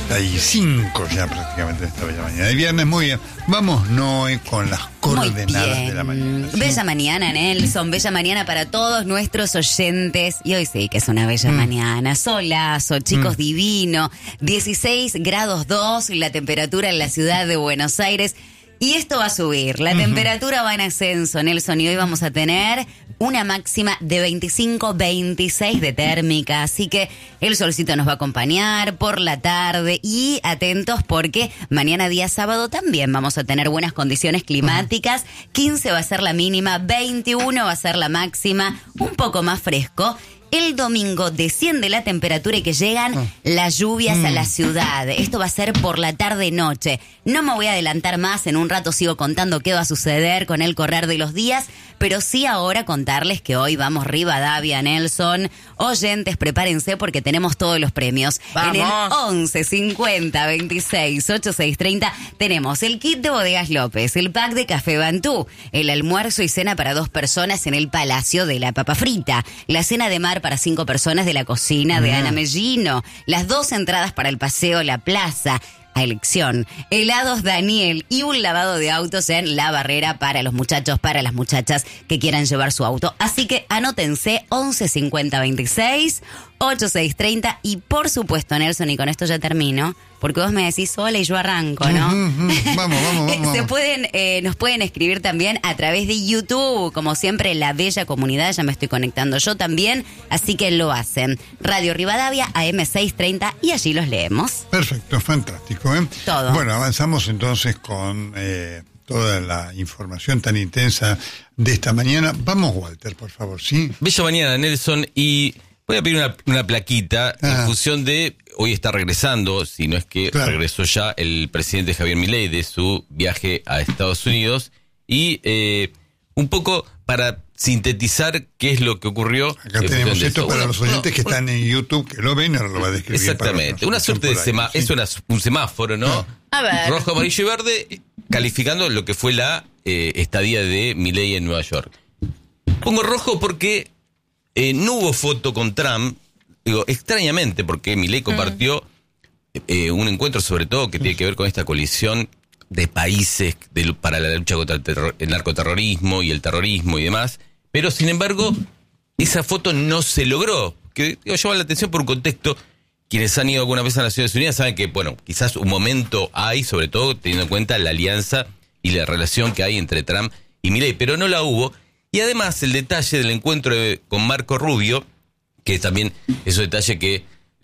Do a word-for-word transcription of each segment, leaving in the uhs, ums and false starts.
cuarenta y cinco ya prácticamente esta bella mañana de viernes. Muy bien, vamos Noé con las coordenadas de la mañana. ¿Sí? Bella mañana, Nelson, bella mañana para todos nuestros oyentes. Y hoy sí que es una bella mm. mañana, solazo, chicos, mm. divino, dieciséis grados dos la temperatura en la ciudad de Buenos Aires. Y esto va a subir, la uh-huh. temperatura va en ascenso, Nelson, y hoy vamos a tener una máxima de veinticinco, veintiséis de térmica, así que el solcito nos va a acompañar por la tarde y atentos porque mañana día sábado también vamos a tener buenas condiciones climáticas, uh-huh. quince va a ser la mínima, veintiuno va a ser la máxima, un poco más fresco. El domingo desciende la temperatura y que llegan oh. las lluvias mm. a la ciudad. Esto va a ser por la tarde-noche. No me voy a adelantar más, en un rato sigo contando qué va a suceder con el correr de los días, pero sí ahora contarles que hoy vamos Rivadavia, Nelson. Oyentes, prepárense porque tenemos todos los premios. ¡Vamos! En el once cincuenta veintiséis ochenta y seis treinta tenemos el kit de Bodegas López, el pack de Café Bantú, el almuerzo y cena para dos personas en el Palacio de la Papa Frita, la cena de mar para cinco personas de la cocina de Ana Mellino, las dos entradas para el paseo La Plaza, a elección, helados Daniel y un lavado de autos en La Barrera para los muchachos, para las muchachas que quieran llevar su auto. Así que anótense once cincuenta veintiséis ochenta y seis treinta y por supuesto, Nelson, y con esto ya termino, porque vos me decís hola y yo arranco, ¿no? Uh-huh, uh, vamos, vamos, vamos. Se pueden, eh, nos pueden escribir también a través de YouTube, como siempre, la bella comunidad, ya me estoy conectando yo también, así que lo hacen. Radio Rivadavia, A M seiscientos treinta, y allí los leemos. Perfecto, fantástico, ¿eh? Todo. Bueno, avanzamos entonces con eh, toda la información tan intensa de esta mañana. Vamos, Walter, por favor, ¿sí? Bella mañana, Nelson, y voy a pedir una, una plaquita ah. en función de, hoy está regresando, si no es que claro. regresó ya el presidente Javier Milei de su viaje a Estados Unidos, y eh, un poco para sintetizar qué es lo que ocurrió. Acá tenemos esto para una, los oyentes no, que están en YouTube, que lo ven, ahora lo va a describir. Exactamente, una suerte de semáforo, sí. es una, un semáforo, ¿no? no. A ver. Rojo, amarillo y verde, calificando lo que fue la eh, estadía de Milei en Nueva York. Pongo rojo porque Eh, no hubo foto con Trump, digo, extrañamente, porque Milei compartió mm. eh, un encuentro sobre todo que tiene que ver con esta coalición de países de, para la lucha contra el, terror, el narcoterrorismo y el terrorismo y demás, pero sin embargo, esa foto no se logró, que digo, llama la atención por un contexto. Quienes han ido alguna vez a Naciones Unidas saben que, bueno, quizás un momento hay, sobre todo teniendo en cuenta la alianza y la relación que hay entre Trump y Milei, pero no la hubo. Y además el detalle del encuentro de, con Marco Rubio, que también es un detalle que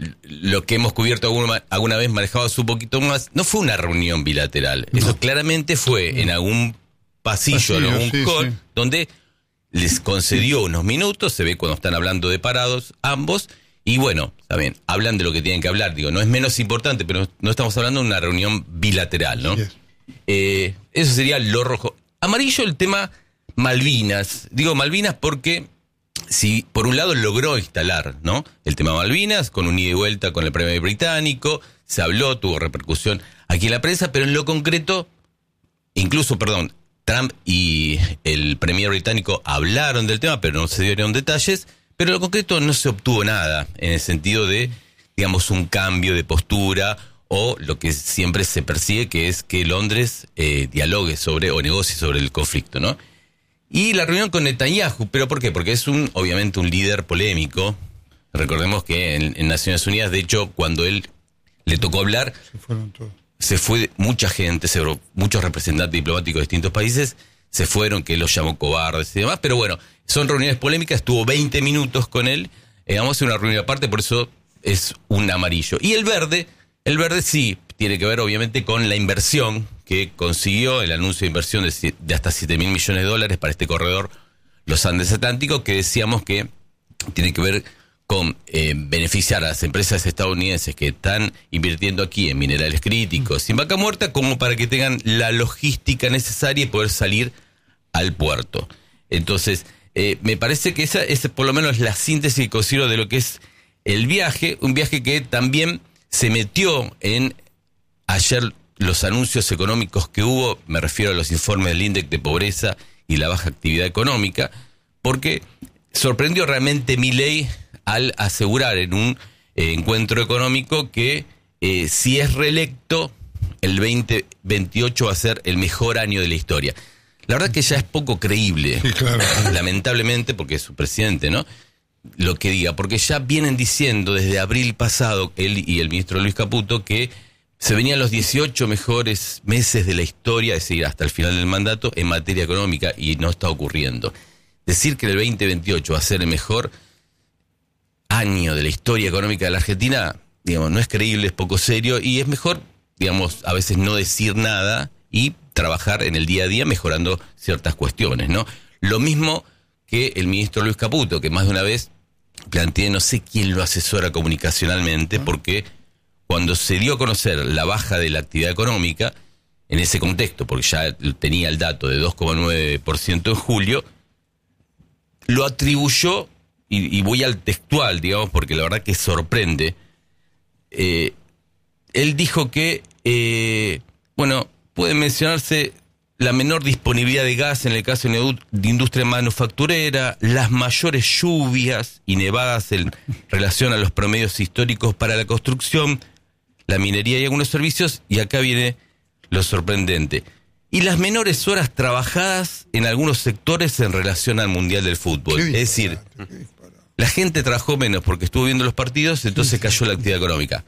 lo que hemos cubierto alguna, alguna vez manejado un poquito más, no fue una reunión bilateral. No. Eso claramente fue en algún pasillo, pasillo en algún sí, call, sí. donde les concedió unos minutos, se ve cuando están hablando de parados ambos, y bueno, también hablan de lo que tienen que hablar. Digo, no es menos importante, pero no estamos hablando de una reunión bilateral, ¿no? Yes. Eh, eso sería lo rojo. Amarillo, el tema Malvinas. Digo Malvinas porque si por un lado logró instalar, ¿no?, el tema Malvinas con un ida y vuelta con el Premier británico, se habló, tuvo repercusión aquí en la prensa, pero en lo concreto, incluso, perdón, Trump y el Premier británico hablaron del tema, pero no se dieron detalles, pero en lo concreto no se obtuvo nada en el sentido de, digamos, un cambio de postura o lo que siempre se persigue, que es que Londres eh, dialogue sobre o negocie sobre el conflicto, ¿no? Y la reunión con Netanyahu, ¿pero por qué? Porque es un, obviamente, un líder polémico. Recordemos que en, en Naciones Unidas, de hecho, cuando él le tocó hablar, se fueron todos. Se fue mucha gente, se, muchos representantes diplomáticos de distintos países, se fueron, que los llamó cobardes y demás, pero bueno, son reuniones polémicas, estuvo veinte minutos con él, eh, vamos a hacer una reunión aparte, por eso es un amarillo. Y el verde, el verde sí, tiene que ver obviamente con la inversión que consiguió, el anuncio de inversión de, de hasta siete mil millones de dólares para este corredor, los Andes Atlánticos, que decíamos que tiene que ver con eh, beneficiar a las empresas estadounidenses que están invirtiendo aquí en minerales críticos, sin vaca muerta, como para que tengan la logística necesaria y poder salir al puerto. Entonces, eh, me parece que esa es por lo menos la síntesis que considero de lo que es el viaje, un viaje que también se metió en ayer los anuncios económicos que hubo, me refiero a los informes del índice de pobreza y la baja actividad económica, porque sorprendió realmente Milei al asegurar en un eh, encuentro económico que eh, si es reelecto, el veinte veintiocho va a ser el mejor año de la historia. La verdad que ya es poco creíble, sí, claro. lamentablemente, porque es su presidente, ¿no? Lo que diga, porque ya vienen diciendo desde abril pasado, él y el ministro Luis Caputo, que se venían los dieciocho mejores meses de la historia, es decir, hasta el final del mandato, en materia económica, y no está ocurriendo. Decir que el veinte veintiocho va a ser el mejor año de la historia económica de la Argentina, digamos, no es creíble, es poco serio, y es mejor, digamos, a veces no decir nada y trabajar en el día a día mejorando ciertas cuestiones, ¿no? Lo mismo que el ministro Luis Caputo, que más de una vez planteé, no sé quién lo asesora comunicacionalmente, porque cuando se dio a conocer la baja de la actividad económica, en ese contexto, porque ya tenía el dato de dos coma nueve por ciento en julio, lo atribuyó, y, y voy al textual, digamos, porque la verdad que sorprende, eh, él dijo que, eh, bueno, puede mencionarse la menor disponibilidad de gas en el caso de industria manufacturera, las mayores lluvias y nevadas en relación a los promedios históricos para la construcción, la minería y algunos servicios, y acá viene lo sorprendente, y las menores horas trabajadas en algunos sectores en relación al Mundial del Fútbol. Es decir, la gente trabajó menos porque estuvo viendo los partidos, entonces cayó la actividad económica.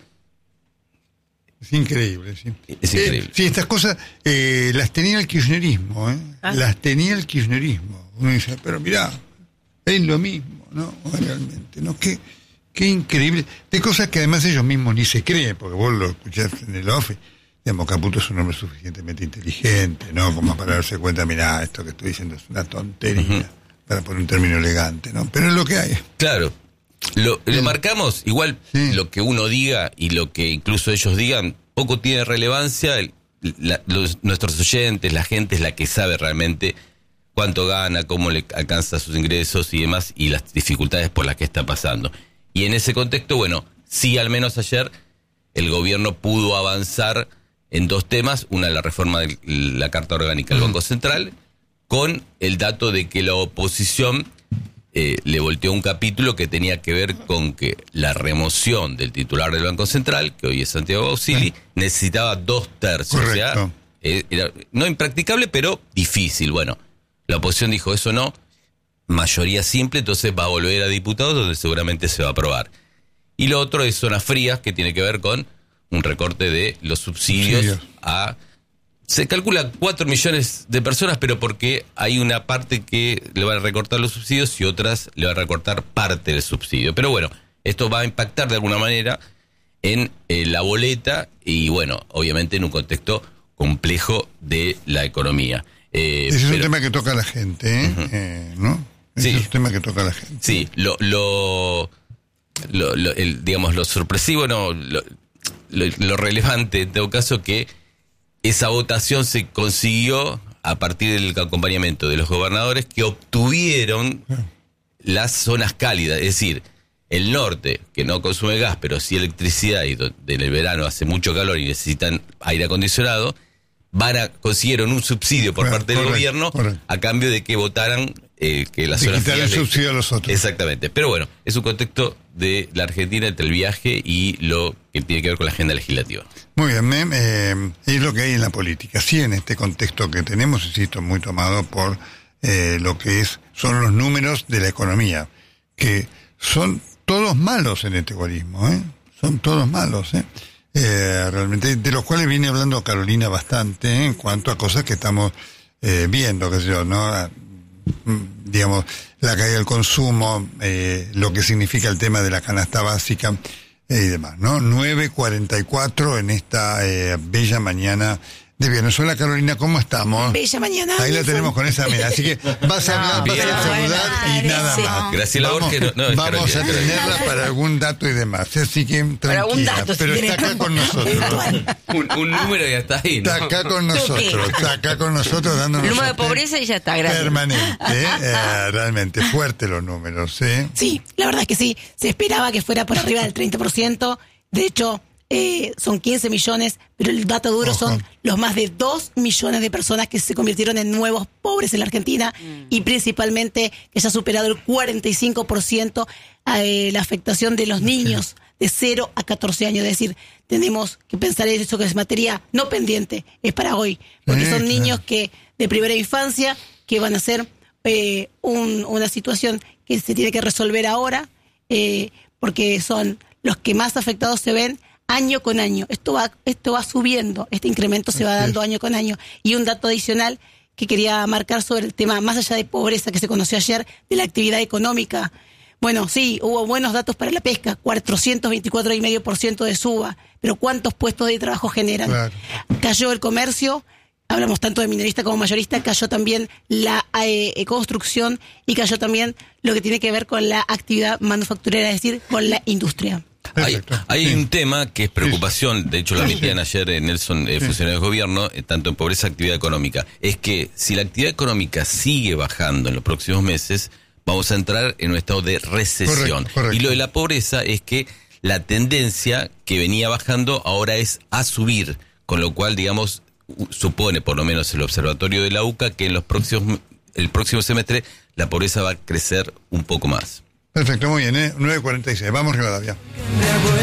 Es increíble, sí. Es increíble. Eh, sí, estas cosas eh, las tenía el kirchnerismo, ¿eh? ¿Ah? Las tenía el kirchnerismo. Uno dice, pero mirá, es lo mismo, ¿no? Realmente, ¿no? Qué, qué increíble. De cosas que además ellos mismos ni se creen, porque vos lo escuchaste en el off. Digamos, Caputo es un hombre suficientemente inteligente, ¿no? Como para darse cuenta, mirá, esto que estoy diciendo es una tontería, uh-huh. para poner un término elegante, ¿no? Pero es lo que hay. Claro. Lo, lo marcamos, igual sí. Lo que uno diga y lo que incluso ellos digan, poco tiene relevancia. El, la, los, nuestros oyentes, la gente es la que sabe realmente cuánto gana, cómo le alcanza sus ingresos y demás, y las dificultades por las que está pasando. Y en ese contexto, bueno, sí, al menos ayer el gobierno pudo avanzar en dos temas. Una, la reforma de la Carta Orgánica del Banco Central, con el dato de que la oposición Eh, le volteó un capítulo que tenía que ver con que la remoción del titular del Banco Central, que hoy es Santiago Bausili, sí. necesitaba dos tercios. Correcto. O sea, eh, era no impracticable, pero difícil. Bueno, la oposición dijo eso no, mayoría simple, entonces va a volver a diputados donde seguramente se va a aprobar. Y lo otro es zonas frías, que tiene que ver con un recorte de los subsidios Subsidios. a... Se calcula cuatro millones de personas, pero porque hay una parte que le van a recortar los subsidios y otras le van a recortar parte del subsidio. Pero bueno, esto va a impactar de alguna manera en eh, la boleta y bueno, obviamente en un contexto complejo de la economía. Eh, Ese es pero, un tema que toca a la gente, ¿eh? Uh-huh. eh ¿no? Ese sí. es un tema que toca a la gente. Sí, lo, lo, lo, lo el, digamos, lo sorpresivo, no, lo, lo, lo relevante en todo caso que esa votación se consiguió a partir del acompañamiento de los gobernadores que obtuvieron las zonas cálidas, es decir, el norte, que no consume gas, pero sí electricidad, y en el verano hace mucho calor y necesitan aire acondicionado, van a consiguieron un subsidio por bueno, parte del correcto, gobierno correcto. a cambio de que votaran eh, que las de zonas quitar el frías subsidio a los otros. Exactamente, pero bueno, es un contexto de la Argentina entre el viaje y lo que tiene que ver con la agenda legislativa. Muy bien, me, eh, es lo que hay en la política. Sí, en este contexto que tenemos, insisto, muy tomado por eh, lo que es son los números de la economía, que son todos malos en este egoísmo, ¿eh? Son todos malos, ¿eh? Eh, realmente, de los cuales viene hablando Carolina bastante, ¿eh? En cuanto a cosas que estamos eh, viendo, qué sé yo, ¿no? Digamos, la caída del consumo, eh, lo que significa el tema de la canasta básica eh, y demás, ¿no? nueve cuarenta y cuatro en esta eh, bella mañana de viernes. Hola Carolina, ¿cómo estamos? Bella mañana. Ahí la tenemos con esa mira, así que vas a hablar, No, vas a saludar y nada sí. más. Graciela Vamos, Borges, no, no, es vamos Carolina. a tenerla para algún dato y demás, así que Para algún tranquila, dato, si pero quiere, está acá como- con nosotros. Un, un número y hasta ahí, ¿no? Está acá con nosotros, está acá con nosotros dándonos Número de soporte pobreza y ya está, gracias. permanente, eh, realmente fuerte los números, ¿eh? Sí, la verdad es que sí. Se esperaba que fuera por arriba del treinta por ciento. De hecho, eh, son quince millones, pero el dato duro Ojo. son los más de dos millones de personas que se convirtieron en nuevos pobres en la Argentina mm. y principalmente que ya ha superado el cuarenta y cinco por ciento eh, la afectación de los niños de cero a catorce años. Es decir, tenemos que pensar en eso que es materia no pendiente, es para hoy. Porque Eh, son claro. niños que de primera infancia que van a ser eh, un, una situación que se tiene que resolver ahora, eh, porque son los que más afectados se ven año con año. Esto va, esto va subiendo, este incremento se va Así dando es. año con año. Y un dato adicional que quería marcar sobre el tema, más allá de pobreza que se conoció ayer, de la actividad económica. Bueno, sí, hubo buenos datos para la pesca, cuatrocientos veinticuatro coma cinco por ciento de suba, pero ¿cuántos puestos de trabajo generan? Claro. Cayó el comercio, hablamos tanto de minorista como mayorista, cayó también la eh, construcción y cayó también lo que tiene que ver con la actividad manufacturera, es decir, con la industria. Hay, Perfecto. hay Sí. un tema que es preocupación, de hecho lo Sí, admitían sí. ayer en Nelson, eh, Sí. funcionarios de gobierno, eh, tanto en pobreza y actividad económica, es que si la actividad económica sigue bajando en los próximos meses, vamos a entrar en un estado de recesión. Correcto, correcto. Y lo de la pobreza es que la tendencia que venía bajando ahora es a subir, con lo cual, digamos, u- supone, por lo menos el observatorio de la U C A, que en los próximos, el próximo semestre la pobreza va a crecer un poco más. Perfecto, muy bien, ¿eh? nueve cuarenta y seis. Vamos, Rivadavia.